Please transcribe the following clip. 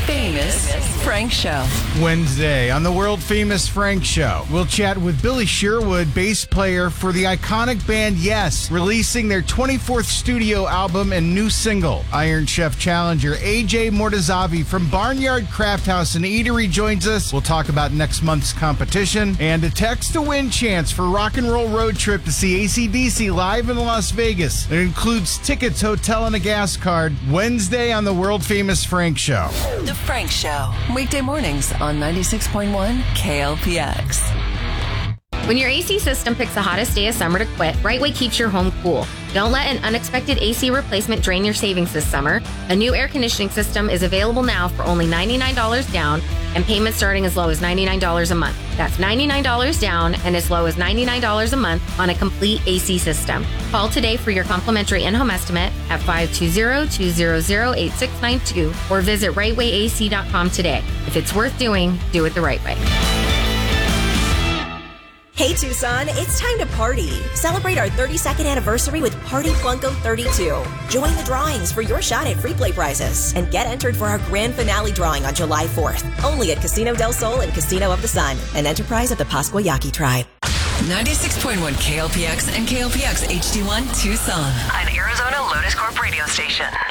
famous Frank Show. Wednesday on the world-famous Frank Show, we'll chat with Billy Sherwood, bass player for the iconic band Yes, releasing their 24th studio album and new single. Iron Chef challenger AJ Mortazavi from Barnyard Craft House and Eatery joins us. We'll talk about next month's competition and a text-to-win chance for Rock and Roll Road Trip to see AC/DC live in Las Vegas. It includes tickets, hotel, and a gas card. Wednesday on the world-famous Frank Show. The Frank Show. Weekday mornings on 96.1 KLPX. When your AC system picks the hottest day of summer to quit, Brightway keeps your home cool. Don't let an unexpected AC replacement drain your savings this summer. A new air conditioning system is available now for only $99 down and payments starting as low as $99 a month. That's $99 down and as low as $99 a month on a complete AC system. Call today for your complimentary in-home estimate at 520-200-8692 or visit rightwayac.com today. If it's worth doing, do it the right way. Hey Tucson, it's time to party. Celebrate our 32nd anniversary with Party Plunko 32. Join the drawings for your shot at free play prizes and get entered for our grand finale drawing on July 4th. Only at Casino del Sol and Casino of the Sun, an enterprise of the Pascua Yaqui tribe. 96.1 KLPX and KLPX HD1 Tucson. An Arizona Lotus Corp radio station.